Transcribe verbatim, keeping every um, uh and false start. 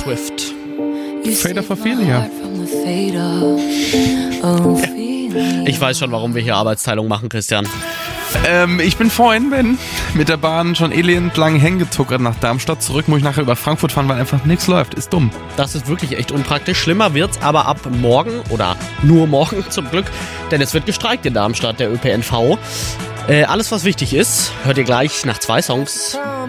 Swift. Fate of Ophelia. Ich weiß schon, warum wir hier Arbeitsteilung machen, Christian. Ähm, ich bin vorhin, Ben, mit der Bahn schon elend lang hängen getuckert nach Darmstadt. Zurück muss ich nachher über Frankfurt fahren, weil einfach nichts läuft. Ist dumm. Das ist wirklich echt unpraktisch. Schlimmer wird's aber ab morgen oder nur morgen zum Glück, denn es wird gestreikt in Darmstadt, der Ö P N V. Äh, alles, was wichtig ist, hört ihr gleich nach zwei Songs.